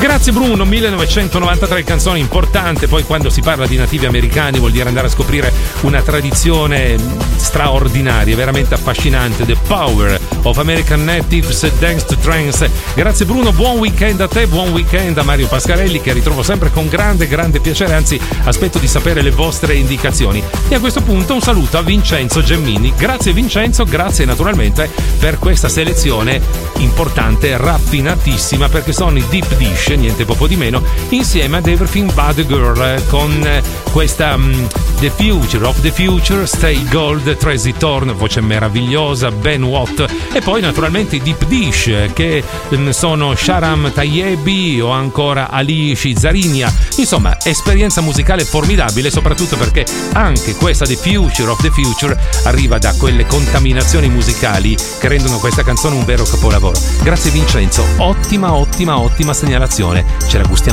Grazie Bruno, 1993, canzone importante. Poi quando si parla di nativi americani vuol dire andare a scoprire una tradizione straordinaria, veramente affascinante. The Power of American Natives, Dance to Trance. Grazie Bruno, buon weekend a te, buon weekend a Mario Pascarelli, che ritrovo sempre con grande piacere, anzi aspetto di sapere le vostre indicazioni. E a questo punto un saluto a Vincenzo Gemmini. Grazie Vincenzo, grazie naturalmente per questa selezione importante, raffinatissima, perché sono i Deep Dish, niente poco di meno, insieme ad Everything But a Girl, con questa The Future of the Future, Stay Gold, Tracy Thorn, voce meravigliosa, Ben Watt, e poi naturalmente i Deep Dish, che sono Sharam Tayebi o ancora Ali Shizarinia. Insomma, esperienza musicale formidabile, soprattutto perché anche questa The Future of the Future arriva da quelle contaminazioni musicali che rendono questa canzone un vero capolavoro. Grazie Vincenzo, ottima segnalazione, ce la gustiamo